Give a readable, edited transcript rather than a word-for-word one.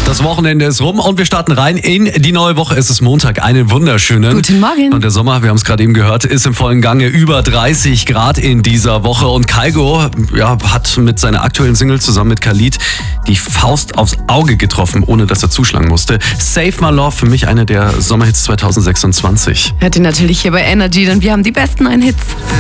Das Wochenende ist rum und wir starten rein in die neue Woche. Es ist Montag, einen wunderschönen. Guten Morgen. Und der Sommer, wir haben es gerade eben gehört, ist im vollen Gange. Über 30 Grad in dieser Woche. Und Kygo hat mit seiner aktuellen Single zusammen mit Khalid die Faust aufs Auge getroffen, ohne dass er zuschlagen musste. Save My Love, für mich einer der Sommerhits 2026. Hört ihr natürlich hier bei Energy, denn wir haben die besten neuen Hits.